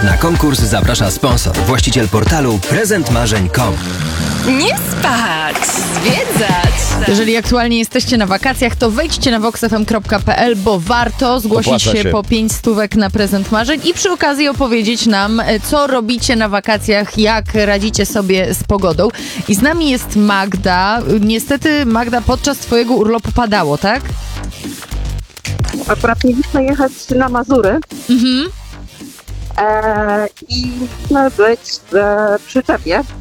Na konkurs zaprasza sponsor, właściciel portalu prezentmarzeń.com. Nie spać, zwiedzać. Jeżeli aktualnie jesteście na wakacjach, to wejdźcie na voxfm.pl, bo warto zgłosić się po 5 stówek na prezent marzeń i przy okazji opowiedzieć nam, co robicie na wakacjach, jak radzicie sobie z pogodą. I z nami jest Magda. Niestety, Magda, podczas twojego urlopu padało, tak? Akurat mieliśmy jechać na Mazury i mieliśmy być w przyczepie